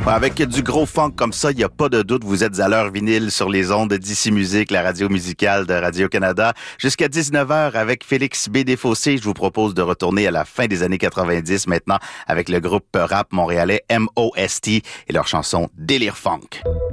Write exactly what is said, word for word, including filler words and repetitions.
Ouais, avec du gros funk comme ça, il n'y a pas de doute, vous êtes à l'heure vinyle sur les ondes d'I C I Musique, la radio musicale de Radio-Canada. Jusqu'à dix-neuf heures avec Félix B. Desfossés, je vous propose de retourner à la fin des années quatre-vingt-dix maintenant avec le groupe rap montréalais M O S T et leur chanson Délire Funk.